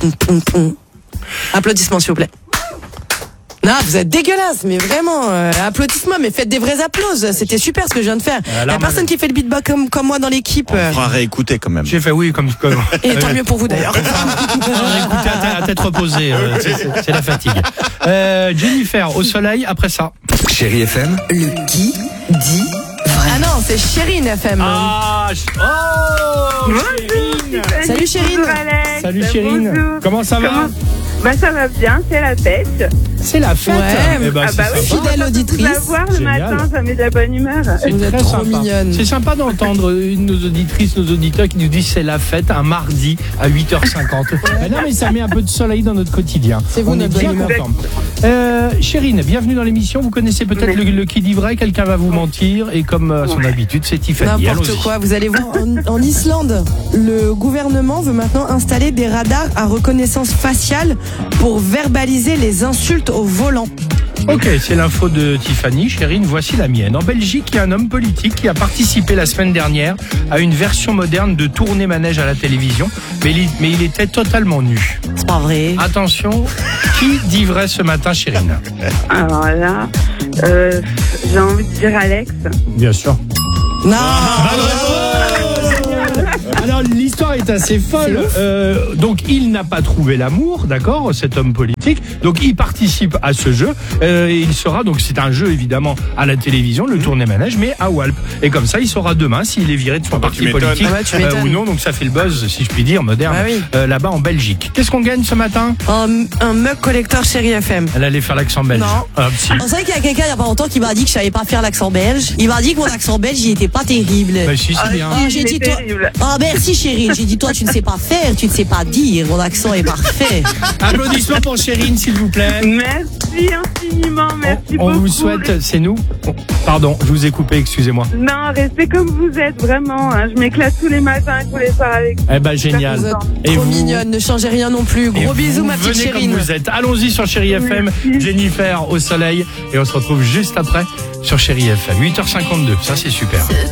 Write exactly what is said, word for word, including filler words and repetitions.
poum, poum, poum. Applaudissements, s'il vous plaît. Non, vous êtes dégueulasse, mais vraiment, euh, applaudissements, mais faites des vrais applauses. C'était super ce que je viens de faire. Il n'y a personne qui fait le beatbox comme, comme moi dans l'équipe. On fera réécouter quand même. J'ai fait oui, comme. comme... Et tant mieux pour vous d'ailleurs. On va écouter à, tête, à tête reposée, euh, c'est, c'est, c'est la fatigue. Euh, Jennifer, au soleil, après ça. Chérie F M. Le qui dit vrai. Ah non, c'est Chérine F M. Ah, oh, Chérine. Salut Chérine. Bonjour Alex. Salut Chérine. Bonjour. Comment ça va? Comment... Bah ça va bien, c'est la fête. C'est la fête. Ouais, eh ben, ah c'est bah oui, sympa. Fidèle auditrice. La voir le Génial. matin, ça met de la bonne humeur. C'est Vous êtes très trop sympa. mignonne. C'est sympa d'entendre une de nos auditrices, nos auditeurs qui nous disent c'est la fête un mardi à huit heures cinquante. Ben non, mais ça met un peu de soleil dans notre quotidien. C'est vous, On est notre bien bonne humeur. contents. Euh, Chérine, bienvenue dans l'émission. Vous connaissez peut-être le, le qui dit vrai, quelqu'un va vous mentir. Et comme à son habitude, c'est Tiffany. N'importe Allons-y. quoi, vous allez voir, en, en Islande, le gouvernement veut maintenant installer des radars à reconnaissance faciale pour verbaliser les insultes au volant. Ok, c'est l'info de Tiffany. Chérine, voici la mienne. En Belgique, il y a un homme politique qui a participé la semaine dernière à une version moderne de tourner manège à la télévision, mais il, mais il était totalement nu. C'est pas vrai. Attention, qui dit vrai ce matin, Chérine? Alors là, euh, j'ai envie de dire Alex. Bien sûr. Non. Alors l'histoire est assez folle. Euh, donc il n'a pas trouvé l'amour, d'accord, cet homme politique. Donc il participe à ce jeu. Euh, et il sera donc c'est un jeu évidemment à la télévision, le tourner manège, mais à Walp. Et comme ça, il saura demain s'il est viré de son bah, parti tu m'étonnes. politique Ah ouais, tu m'étonnes. ou non. Donc ça fait le buzz, si je puis dire, moderne, Bah oui. euh, là-bas en Belgique. Qu'est-ce qu'on gagne ce matin? Un, un mug collector Chérie F M. Elle allait faire l'accent belge. Non. Ah, si. C'est vrai qu'il y a quelqu'un il n'y a pas longtemps qui m'a dit que je savais pas faire l'accent belge. Il m'a dit que mon accent belge, il était pas terrible. Bah, si, c'est bien. Ah, j'ai Il dit, est toi... terrible. Ah, merci chérie. J'ai dit, toi, tu ne sais pas faire, tu ne sais pas dire. Mon accent est parfait. Applaudissements pour Chérine, s'il vous plaît. Merci infiniment, merci On beaucoup. vous souhaite, c'est nous. Pardon, je vous ai coupé, excusez-moi. Non, restez comme vous êtes, vraiment. Hein. Je m'éclate tous les matins et tous les soirs avec vous. Eh ben génial. Vous êtes Et trop vous mignonne, ne changez rien non plus. Et Gros vous bisous ma petite venez Chérine. comme vous êtes. Allons-y sur Chérie F M, Merci. Jennifer au soleil. Et on se retrouve juste après sur Chérie F M. huit heures cinquante-deux, ça c'est super.